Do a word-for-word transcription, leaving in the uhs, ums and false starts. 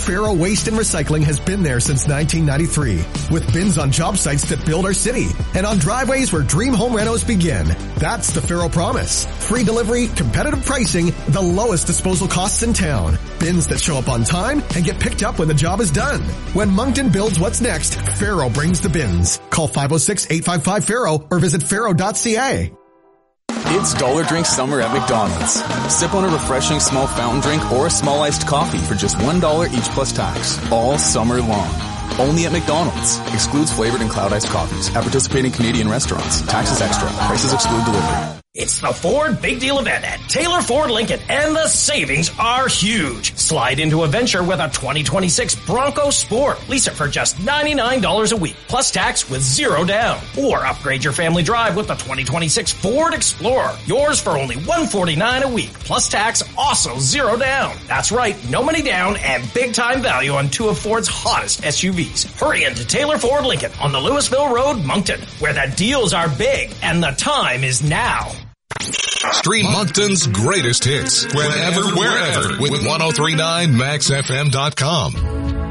Faro Waste and Recycling has been there since nineteen ninety-three, with bins on job sites that build our city and on driveways where dream home renos begin. That's the Faro promise. Free delivery, competitive pricing, the lowest disposal costs in town. Bins that show up on time and get picked up when the job is done. When Moncton builds what's next, Faro brings the bins. Call five oh six, eight five five, Faro or visit faro dot c a. It's Dollar Drink Summer at McDonald's. Sip on a refreshing small fountain drink or a small iced coffee for just one dollar each plus tax, all summer long. Only at McDonald's. Excludes flavored and cloud iced coffees at participating Canadian restaurants. Taxes extra. Prices exclude delivery. It's the Ford Big Deal event at Taylor Ford Lincoln, and the savings are huge. Slide into a venture with a twenty twenty-six Bronco Sport. Lease it for just ninety-nine dollars a week, plus tax with zero down. Or upgrade your family drive with the twenty twenty-six Ford Explorer. Yours for only one hundred forty-nine dollars a week, plus tax, also zero down. That's right, no money down and big-time value on two of Ford's hottest S U Vs. Hurry into Taylor Ford Lincoln on the Louisville Road, Moncton, where the deals are big and the time is now. Stream Moncton's greatest hits whenever, wherever with ten thirty-nine max f m dot com.